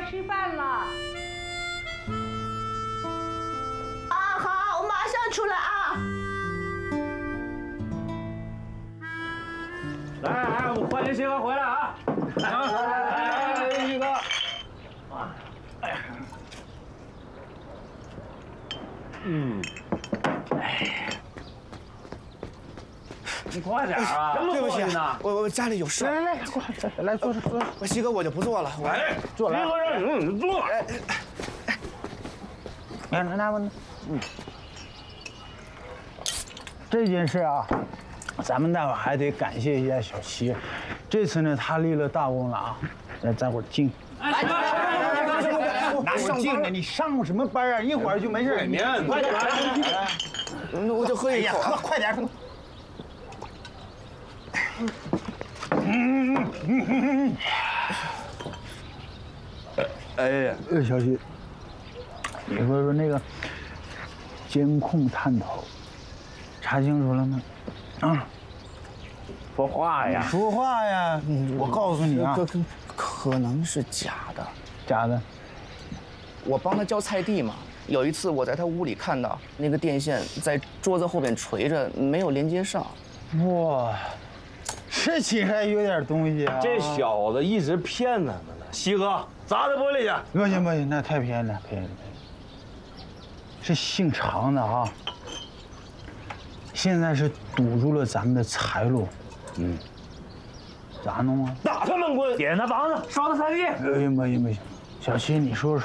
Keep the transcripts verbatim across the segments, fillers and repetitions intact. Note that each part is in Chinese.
吃饭了。 啊，好，我马上出来啊。 来来，我们欢迎西哥回来啊！来来来来，西哥。啊，哎呀，嗯，哎。 你快点啊！ 对不起，我我家里有事。 来来来，快来来坐着坐着。 我西哥我就不坐了。 来，坐来。西哥让你坐。哎哎，来来吧，嗯。这件事啊，咱们待会儿还得感谢一下小齐。这次呢，他立了大功了啊！来，咱会儿敬。 来来来来， 拿上敬呢？你上什么班啊？一会儿就没事。 你快点来。 那我就喝一口。 喝，快点。 嗯嗯嗯嗯。哎呀， 呃，小齐，你说说那个监控探头，查清楚了吗？啊， 说话呀！ 说话呀！我告诉你啊， 可可可能是假的。 假的。 我帮他交菜地嘛。有一次我在他屋里看到那个电线在桌子后边垂着，没有连接上。 哇！ 这其实还有点东西啊！ 这小子一直骗咱们呢。西哥，砸他玻璃去！ 不行不行，那太便宜了，便宜了。是姓常的啊，现在是堵住了咱们的财路。嗯，咋弄啊？ 打他闷棍，点他房子，烧他菜地。 不行不行不行，小齐你说说。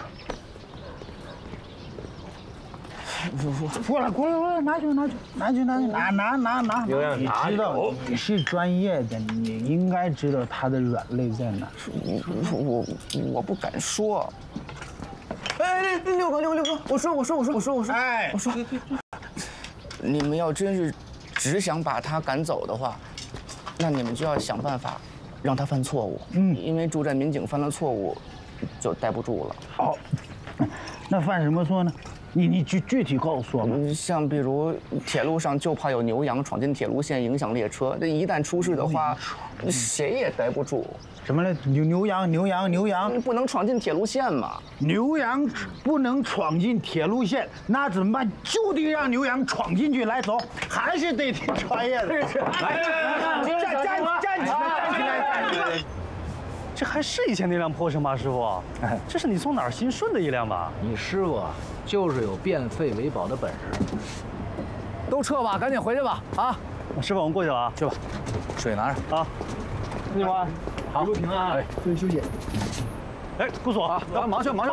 过来过来过来，拿去拿去拿去拿去拿拿拿拿！你知道你是专业的，你应该知道它的软肋在哪。 我我我不敢说。哎，六哥六哥六哥，我说我说我说我说我说，哎，我说，你们要真是只想把他赶走的话，那你们就要想办法让他犯错误。嗯，因为驻站民警犯了错误，就待不住了。 好，那犯什么错呢？ 你你具具体告诉我们， 像比如铁路上就怕有牛羊闯进铁路线影响列车，这一旦出事的话，谁也待不住。 什么呢？牛牛羊牛羊牛羊不能闯进铁路线嘛？ 牛羊不能闯进铁路线，那怎么办？就得让牛羊闯进去。来走，还是得挺专业的。来来来，站站站起来，站起来，站起来。 这还是以前那辆破车吗，师傅？哎，这是你从哪儿新顺的一辆吧？ 你师傅就是有变废为宝的本事。都撤吧，赶紧回去吧！啊， 师傅，我们过去了啊， 去吧，水拿着啊。你们好，一路平安。哎， 注意休息。 哎，顾总啊， 忙去忙去。